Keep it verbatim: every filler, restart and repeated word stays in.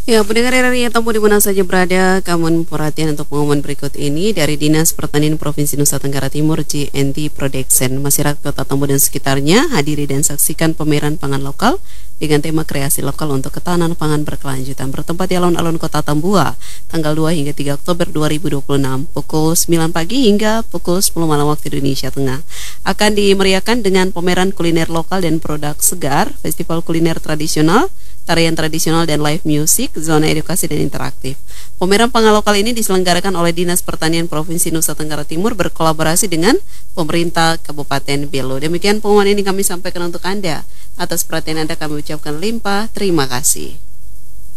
Ya, pendengar R R I Tamu di mana saja berada, kamu perhatian untuk pengumuman berikut ini dari Dinas Pertanian Provinsi Nusa Tenggara Timur J N T Production. Masyarakat Kota Tambu dan sekitarnya hadiri dan saksikan pameran pangan lokal dengan tema kreasi lokal untuk ketahanan pangan berkelanjutan bertempat di alun-alun Kota Tambua tanggal dua hingga tiga Oktober dua ribu dua puluh enam pukul sembilan pagi hingga pukul sepuluh malam waktu Indonesia Tengah. Akan dimeriahkan dengan pameran kuliner lokal dan produk segar, festival kuliner tradisional, tarian tradisional dan live music, zona edukasi dan interaktif. Pameran pangan lokal ini diselenggarakan oleh Dinas Pertanian Provinsi Nusa Tenggara Timur berkolaborasi dengan pemerintah Kabupaten Belu. Demikian pengumuman ini kami sampaikan untuk Anda. Atas perhatian Anda kami ucapkan limpah terima kasih.